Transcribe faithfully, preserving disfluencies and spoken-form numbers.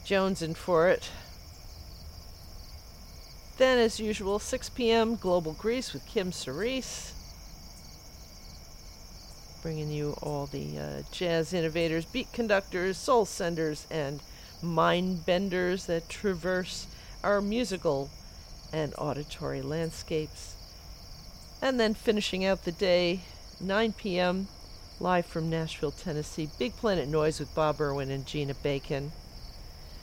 jonesing for it. Then, as usual, six p.m. Global Grease with Kim Cerise, bringing you all the uh, jazz innovators, beat conductors, soul senders, and mind benders that traverse our musical and auditory landscapes. And then finishing out the day, nine p.m., live from Nashville, Tennessee, Big Planet Noise with Bob Irwin and Gina Bacon.